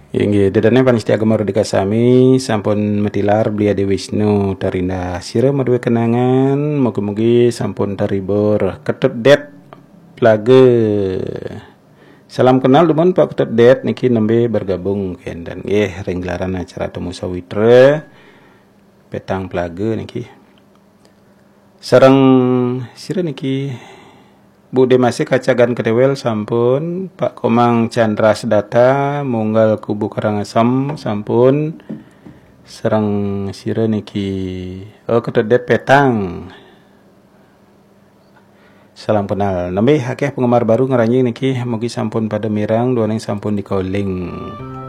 Inggih, dedane panitia agama Rudika Sami sampun metilar beli Ade Wisnu tarinda sira madue kenangan mugi-mugi sampun terhibur ketut det plage. Salam kenal dumun Pak Ketut Det niki nembe bergabung dan ring gelaran acara temu sawitra petang plage niki. Sareng sira niki Bude masih kacagan kedewel sampun Pak Komang Chandra Sedata munggal kubu Karangasem sampun serang sira niki Ketut Det petang. Salam kenal. Nembe akeh penggemar baru ngeranyi niki mugi sampun pada mirang duaning sampun di calling.